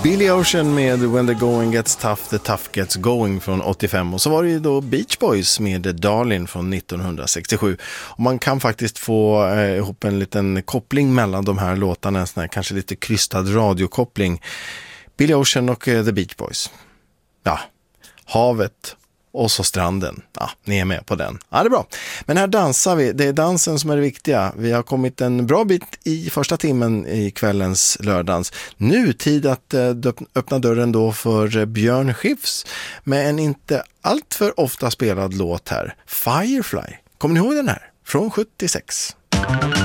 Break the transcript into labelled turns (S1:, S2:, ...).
S1: Billy Ocean med When the Going Gets Tough, the Tough Gets Going från 85. Och så var det ju då Beach Boys med Darlin från 1967. Och man kan faktiskt få ihop en liten koppling mellan de här låtarna, en sån här kanske lite krystad radiokoppling. Billy Ocean och The Beach Boys. Ja, havet och så stranden. Ja, ni är med på den. Ja, det är bra. Men här dansar vi. Det är dansen som är det viktiga. Vi har kommit en bra bit i första timmen i kvällens lördans. Nu tid att öppna dörren då för Björn Skifs med en inte alltför ofta spelad låt här. Firefly. Kommer ni ihåg den här? Från 76.